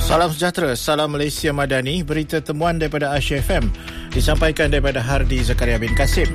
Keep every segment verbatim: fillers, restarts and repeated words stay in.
Salam sejahtera, salam Malaysia Madani. Berita temuan daripada Asia F M disampaikan daripada Hardi Zakaria bin Kasim.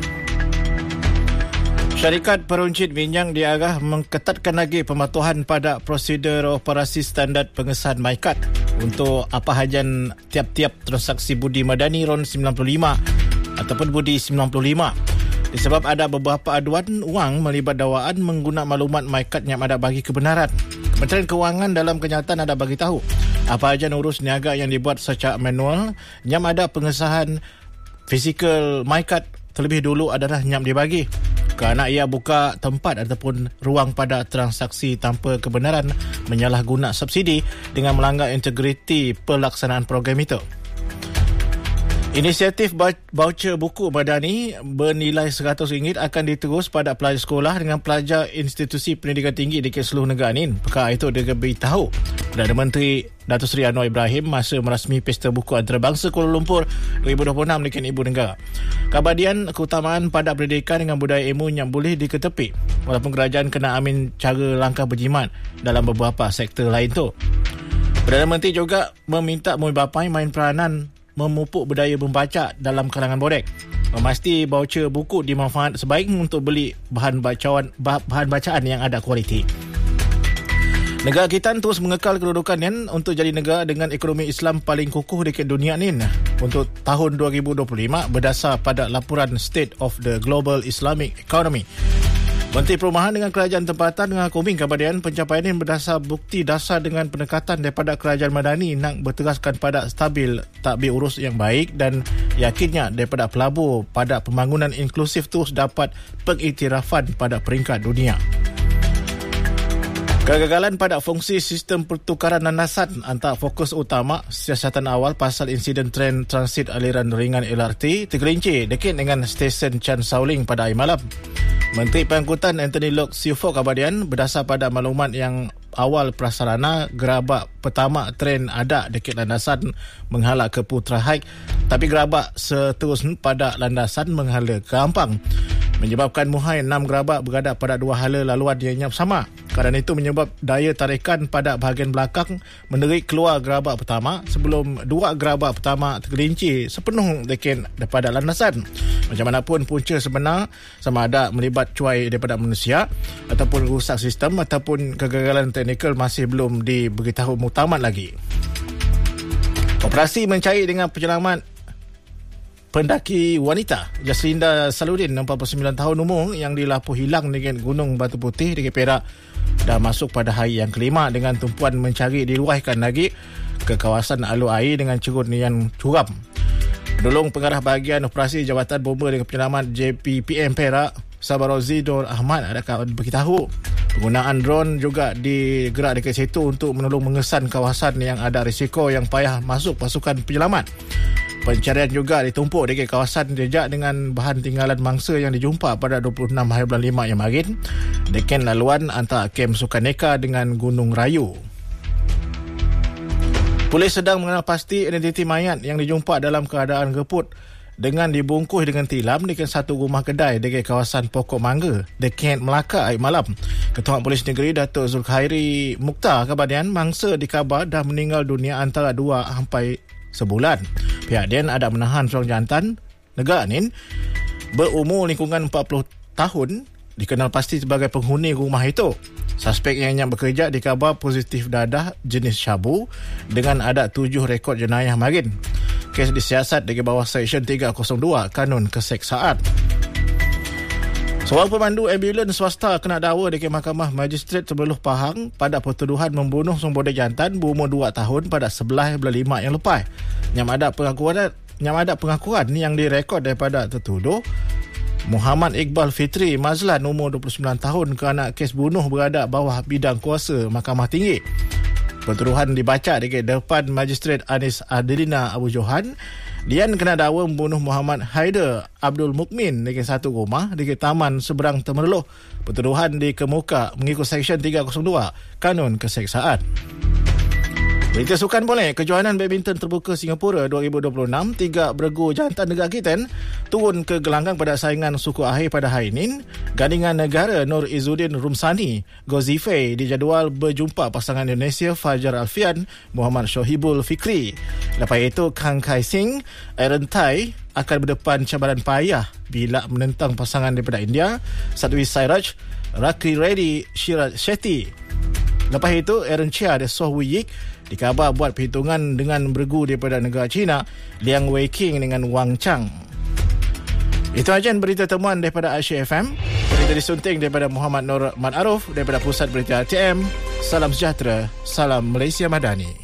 Syarikat peruncit minyak diarah mengetatkan lagi pematuhan pada prosedur operasi standard pengesahan MyKad untuk apa hajan tiap-tiap transaksi budi madani RON sembilan puluh lima ataupun budi sembilan puluh lima. Disebab ada beberapa aduan wang melibat dakwaan menggunakan maklumat MyKad yang ada bagi kebenaran. Kementerian Kewangan dalam kenyataan ada bagi tahu apa aja urus niaga yang dibuat secara manual yang ada pengesahan fizikal MyKad terlebih dulu adalah nyam dibagi kerana ia buka tempat ataupun ruang pada transaksi tanpa kebenaran menyalahguna subsidi dengan melanggar integriti pelaksanaan program itu. Inisiatif voucher buku madani bernilai seratus ringgit akan diterus pada pelajar sekolah dengan pelajar institusi pendidikan tinggi di seluruh negara ini. Perkara itu diberitahu Perdana Menteri Datuk Seri Anwar Ibrahim masa merasmi Pesta Buku Antarabangsa Kuala Lumpur dua ribu dua puluh enam dengan Ibu Negara. Kabadian keutamaan pada pendidikan dengan budaya ilmu yang boleh diketepi walaupun kerajaan kena amin cara langkah berjimat dalam beberapa sektor lain tu. Perdana Menteri juga meminta murid bapai main peranan memupuk budaya membaca dalam kalangan bodek. Memasti voucher buku dimanfaat sebaik untuk beli bahan bacaan bahan bacaan yang ada kualiti. Negara kita terus mengekal kedudukannya untuk jadi negara dengan ekonomi Islam paling kukuh di dunia ni untuk tahun dua ribu dua puluh lima berdasar pada laporan State of the Global Islamic Economy. Menteri Perumahan dengan Kerajaan Tempatan dengan Koming Kabadian pencapaian ini berdasar bukti dasar dengan pendekatan daripada Kerajaan Madani nak berteraskan pada stabil tadbir urus yang baik dan yakinnya daripada pelabur pada pembangunan inklusif terus dapat pengiktirafan pada peringkat dunia. Kegagalan pada fungsi sistem pertukaran landasan antara fokus utama siasatan awal pasal insiden tren transit aliran ringan L R T tergelincir dekat dengan stesen Chan Sauling pada hari malam. Menteri Pengangkutan Anthony Lok Siufo Kabadian berdasar pada maklumat yang awal prasarana gerabak pertama tren ada dekat landasan menghala ke Putra Hike tapi gerabak seterusnya pada landasan menghala ke Ampang menyebabkan muhai enam gerabak berada pada dua hala laluan yang sama. Kerana itu menyebab daya tarikan pada bahagian belakang menerik keluar gerabak pertama sebelum dua gerabak pertama tergelincir sepenuh dekat daripada landasan. Macam mana pun punca sebenar sama ada melibat cuai daripada manusia ataupun rusak sistem ataupun kegagalan teknikal masih belum diberitahu muktamad lagi. Operasi mencari dengan penyelamat pendaki wanita Jaslinda Saludin empat puluh sembilan tahun umur yang dilaporkan hilang dengan Gunung Batu Putih di Perak dah masuk pada hari yang kelima dengan tumpuan mencari diluahkan lagi ke kawasan alur air dengan cerun yang curam. Penolong pengarah bahagian operasi Jabatan Bomba dengan Penyelamat J P P M Perak Sabarozi Nur Ahmad ada beritahu penggunaan drone juga digerak dekat situ untuk menolong mengesan kawasan yang ada risiko yang payah masuk pasukan penyelamat. Pencarian juga ditumpuk di kawasan jejak dengan bahan tinggalan mangsa yang dijumpa pada dua puluh enam hari bulan lima yang marin dekat laluan antara kem Sukaneka dengan Gunung Rayu. Polis sedang mengenal pasti identiti mayat yang dijumpa dalam keadaan geput dengan dibungkus dengan tilam dekat satu rumah kedai dekat kawasan Pokok Mangga dekat Melaka hari malam. Ketua Polis Negeri Datuk Zulkhairi Mukhtar Kabadian mangsa dikabar dah meninggal dunia antara dua sampai sebulan. Pihak dia ada menahan seorang jantan negara ni berumur lingkungan empat puluh tahun dikenal pasti sebagai penghuni rumah itu. Suspek yang yang bekerja dikabar positif dadah jenis syabu dengan ada tujuh rekod jenayah marin. Kes disiasat di bawah Seksyen tiga kosong dua Kanun Keseksaan. Seorang pemandu ambulans swasta kena dakwa di Mahkamah Magistrate Tebeluh Pahang pada pertuduhan membunuh seorang budak jantan berumur dua tahun pada sebelas bulan lima yang lepas. Yang ada pengakuan yang ada pengakuan yang direkod daripada tertuduh Muhammad Iqbal Fitri Mazlan umur dua puluh sembilan tahun kerana kes bunuh berada bawah bidang kuasa Mahkamah Tinggi. Pertuduhan dibaca di depan Magistrate Anis Adelina Abu Johan. Dian kena dakwa membunuh Muhammad Haider Abdul Mukmin di satu rumah di Taman Seberang Temerloh. Pertuduhan dikemuka mengikut Seksyen tiga kosong dua Kanun Keseksaan. Berita sukan boleh. Kejohanan badminton terbuka Singapura dua ribu dua puluh enam, tiga bergu jantan negara Kiten turun ke gelanggang pada saingan suku akhir pada hari ini. Gandingan negara Nur Izzuddin Rumsani Gozife dijadual berjumpa pasangan Indonesia Fajar Alfian Muhammad Shohibul Fikri. Lepas itu Kang Kai Sing Aaron Tai akan berdepan cabaran payah bila menentang pasangan daripada India Satwi Sairaj Rakhi Reddy Shiraj Shetty. Lepas itu Aaron Chia dan Soh Wui Yik dikabar buat perhitungan dengan bergu daripada negara China Liang Weiqing dengan Wang Chang. Itu aja berita temuan daripada Aisyah F M. Berita disunting daripada Muhammad Nur Mat Aruf daripada Pusat Berita R T M. Salam sejahtera, salam Malaysia Madani.